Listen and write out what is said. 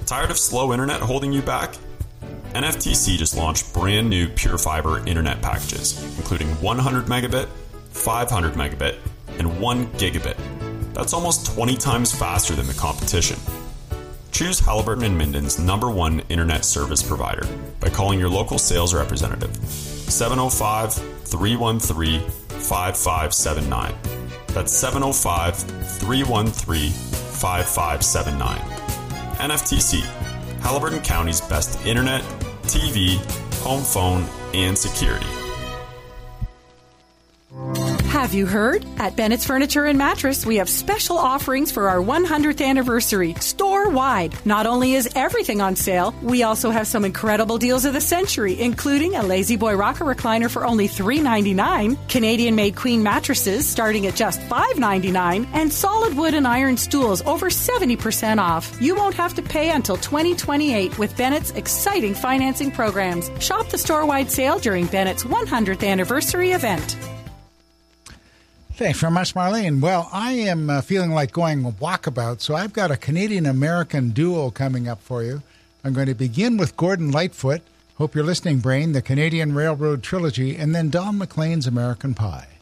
Tired of slow internet holding you back? NFTC just launched brand new Pure Fiber internet packages, including 100 megabit, 500 megabit, and 1 gigabit. That's almost 20 times faster than the competition. Choose Halliburton and Minden's #1 internet service provider by calling your local sales representative, 705-313-5579. That's 705-313-5579. NFTC, Halliburton County's best internet, TV, home phone, and security. Have you heard? At Bennett's Furniture and Mattress, we have special offerings for our 100th anniversary, store-wide. Not only is everything on sale, we also have some incredible deals of the century, including a Lazy Boy rocker recliner for only $3.99, Canadian-made queen mattresses starting at just $5.99, and solid wood and iron stools over 70% off. You won't have to pay until 2028 with Bennett's exciting financing programs. Shop the store-wide sale during Bennett's 100th anniversary event. Thanks very much, Marlene. Well, I am feeling like going walkabout, so I've got a Canadian-American duo coming up for you. I'm going to begin with Gordon Lightfoot, Hope You're Listening, Brain, the Canadian Railroad Trilogy, and then Don McLean's American Pie.